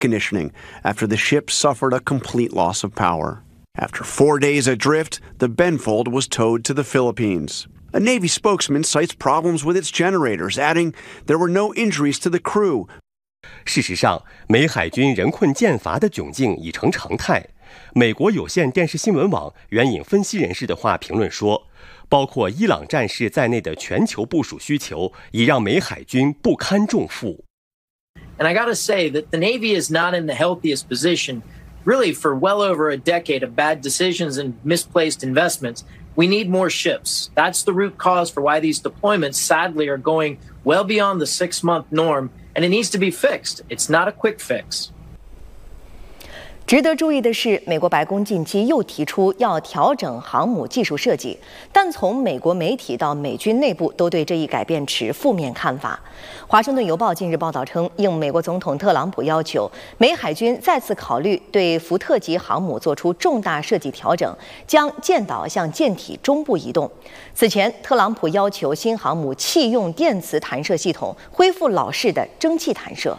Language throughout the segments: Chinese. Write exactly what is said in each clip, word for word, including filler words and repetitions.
conditioning after the ship suffered a complete loss of power. After four days adrift, the Benfold was towed to the Philippines. A Navy spokesman cites problems with its generators, adding there were no injuries to the crew. 事实上，美海军人困舰乏的窘境已成常态。美国有线电视新闻网援引分析人士的话评论说，包括伊朗战事在内的全球部署需求已让美海军不堪重负。 And I gotta say that the Navy is not in the healthiest position, really, for well over a decade of bad decisions and misplaced investments. We need more ships. That's the root cause for why these deployments, sadly, are going well beyond the six-month norm, and it needs to be fixed. It's not a quick fix. 值得注意的是，美国白宫近期又提出要调整航母技术设计，但从美国媒体到美军内部都对这一改变持负面看法。华盛顿邮报近日报道称，应美国总统特朗普要求，美海军再次考虑对福特级航母做出重大设计调整，将舰岛向舰体中部移动。此前，特朗普要求新航母弃用电磁弹射系统，恢复老式的蒸汽弹射。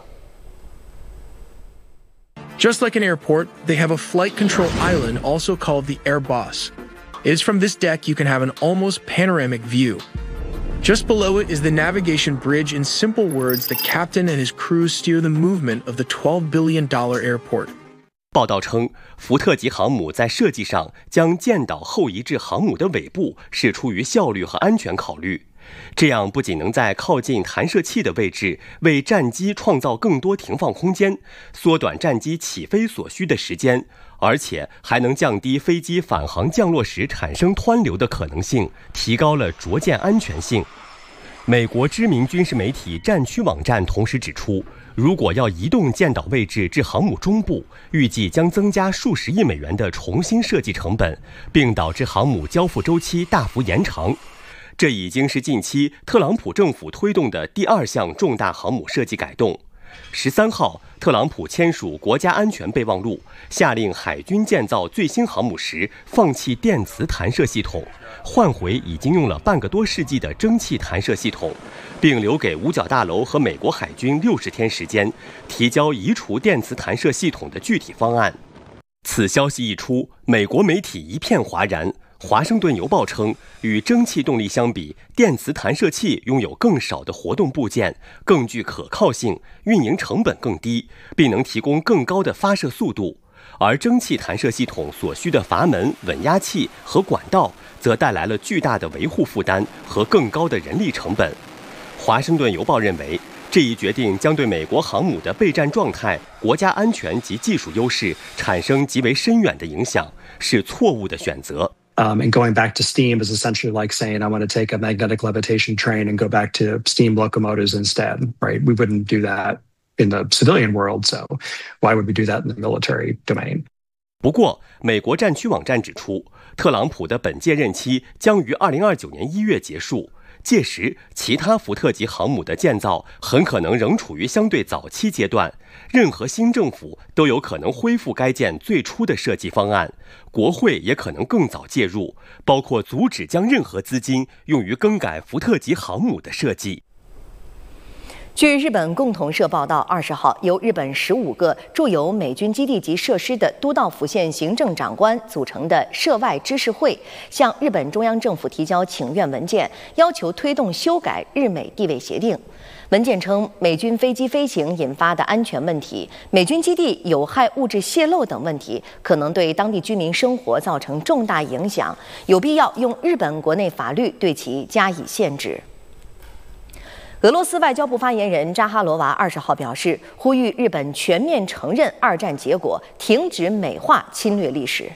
Just like an airport, they have a flight control island also called the Air Boss. It is from this deck you can have an almost panoramic view. Just below it is the navigation bridge. In simple words, the captain and his crew steer the movement of the twelve billion dollar airport. 报道称，福特级航母在设计上将舰岛后移至航母的尾部，是出于效率和安全考虑。这样不仅能在靠近弹射器的位置为战机创造更多停放空间，缩短战机起飞所需的时间，而且还能降低飞机返航降落时产生湍流的可能性，提高了着舰安全性。美国知名军事媒体战区网站同时指出，如果要移动舰岛位置至航母中部，预计将增加数十亿美元的重新设计成本，并导致航母交付周期大幅延长。这已经是近期特朗普政府推动的第二项重大航母设计改动。十三号，特朗普签署国家安全备忘录，下令海军建造最新航母时放弃电磁弹射系统，换回已经用了半个多世纪的蒸汽弹射系统，并留给五角大楼和美国海军六十天时间提交移除电磁弹射系统的具体方案。此消息一出，美国媒体一片哗然。华盛顿邮报称，与蒸汽动力相比，电磁弹射器拥有更少的活动部件，更具可靠性，运营成本更低，并能提供更高的发射速度。而蒸汽弹射系统所需的阀门、稳压器和管道，则带来了巨大的维护负担和更高的人力成本。华盛顿邮报认为，这一决定将对美国航母的备战状态、国家安全及技术优势产生极为深远的影响，是错误的选择。 Um, and going back to steam is essentially like saying, I want to take a magnetic levitation train and go back to steam locomotives instead, right? We wouldn't do that in the civilian world, so why would we do that in the military domain? 不过，美国战区网站指出，特朗普的本届任期将于二零二九年一月结束，届时其他福特级航母的建造很可能仍处于相对早期阶段，任何新政府都有可能恢复该舰最初的设计方案，国会也可能更早介入，包括阻止将任何资金用于更改福特级航母的设计。 据日本共同社报道，二十号，由日本十五个驻有美军基地及设施的都道府县行政长官组成的涉外知识会，向日本中央政府提交请愿文件，要求推动修改日美地位协定。文件称，美军飞机飞行引发的安全问题、美军基地有害物质泄漏等问题，可能对当地居民生活造成重大影响，有必要用日本国内法律对其加以限制。俄罗斯外交部发言人扎哈罗娃二十号表示，呼吁日本全面承认二战结果，停止美化侵略历史。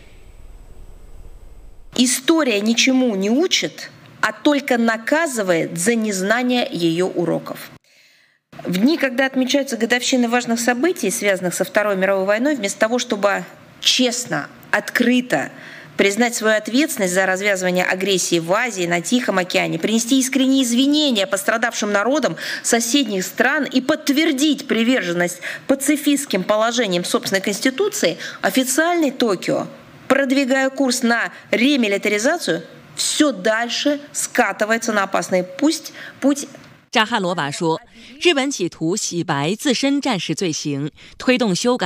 История ничему не учит, а только наказывает за незнание ее уроков. В дни, когда отмечаются годовщины важных событий, связанных со Второй мировой войной, вместо того, чтобы честно, открыто признать свою ответственность за развязывание агрессии в Азии, на Тихом океане, принести искренние извинения пострадавшим народам соседних стран и подтвердить приверженность пацифистским положениям собственной конституции, официальный Токио, продвигая курс на ремилитаризацию, все дальше скатывается на опасный путь, путь 扎哈罗娃说，日本企图洗白自身战时罪行，推动修改